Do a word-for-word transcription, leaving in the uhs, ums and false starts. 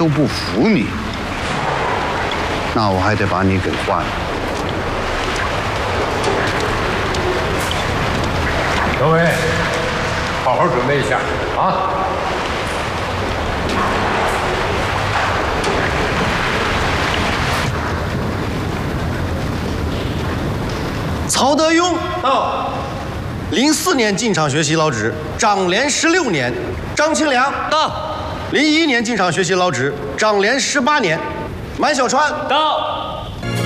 都不服你，那我还得把你给换了。 各位，好好准备一下啊！ 曹德庸到，零四年进厂学习捞职，长连十六年；张清良到，零一年进厂学习捞职，长连十八年；满小川到。